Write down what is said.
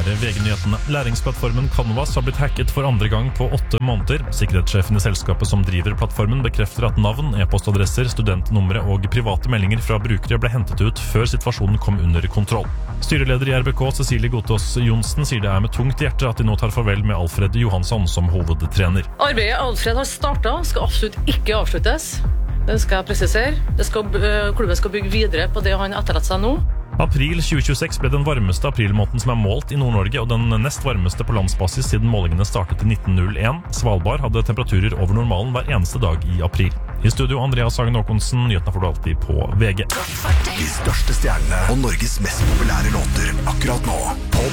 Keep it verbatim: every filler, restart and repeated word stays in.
er V G-nyhetene. Læringsplattformen Canvas har blitt hacket for andre gang på åtte måneder. Sikkerhetssjefen i selskapet som driver plattformen bekrefter at navn, e-postadresser, studentnumre og private meldinger fra brukere ble hentet ut før situasjonen kom under kontroll. Styreleder i R B K, Cecilie Gotaas Johnsen, sier det er med tungt hjerte at de nå tar farvel med Alfred Johansson som hovedtrener. Arbeidet Alfred har startet skal absolutt ikke avsluttes. Det skal jeg presisere. Det skal, klubben skal bygge videre på det han etterlatt seg nå. April tjue tjueseks ble den varmeste aprilmåneden som er målt i Nord-Norge, og den nest varmeste på landsbasis siden målingene startet i nitten null en. Svalbard hadde temperaturer over normalen hver eneste dag i april. I studio Andreas Hagen Håkonsen, nyhetene får du alltid på V G. De største stjernene og Norges mest populære låter akkurat nå på